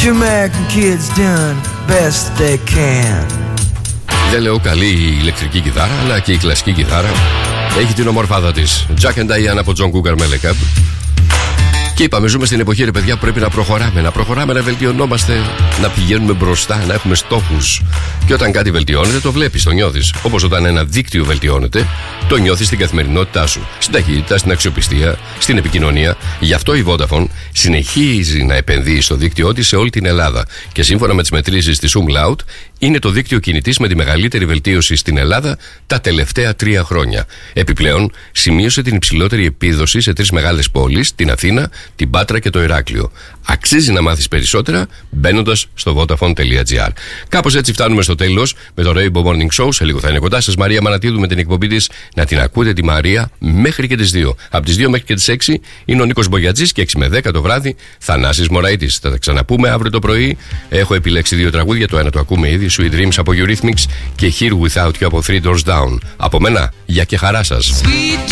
you American kids doing best they can. Δεν λέω καλή η ηλεκτρική κιθάρα, αλλά και η κλασική κιθάρα έχει την ομορφάδα της. Jack and Diane από John Cougar Mellencamp. Και είπαμε, ζούμε στην εποχή, ρε παιδιά, που πρέπει να προχωράμε, να βελτιωνόμαστε, να πηγαίνουμε μπροστά, να έχουμε στόχους. Και όταν κάτι βελτιώνεται, το βλέπεις, το νιώθεις. Όπως όταν ένα δίκτυο βελτιώνεται, το νιώθεις στην καθημερινότητά σου. Στην ταχύτητα, στην αξιοπιστία, στην επικοινωνία. Γι' αυτό η Vodafone συνεχίζει να επενδύει στο δίκτυό της σε όλη την Ελλάδα. Και σύμφωνα με τις μετρήσεις της Umlaut, είναι το δίκτυο κινητής με τη μεγαλύτερη βελτίωση στην Ελλάδα τα τελευταία 3 χρόνια. Επιπλέον, σημείωσε την υψηλότερη επίδοση σε 3 μεγάλες πόλεις, την Αθήνα, την Πάτρα και το Ηράκλειο. Αξίζει να μάθεις περισσότερα μπαίνοντας στο Vodafone.gr. Κάπως έτσι φτάνουμε στο τέλος με το Rainbow Morning Show. Σε λίγο θα είναι κοντά σας Μαρία Μανατίδου με την εκπομπή της. Να την ακούτε τη Μαρία μέχρι και τις 2. Από τις 2 μέχρι και τις 6 είναι ο Νίκος Μπογιατζής και 6 με 10 το βράδυ Θανάσης Μωραΐτης. Θα τα ξαναπούμε αύριο το πρωί. Έχω επιλέξει 2 τραγούδια. Το ένα το ακούμε ήδη, Sweet Dreams από Eurythmics και Here Without You από 3 Doors Down. Από μένα, για και χαρά σας.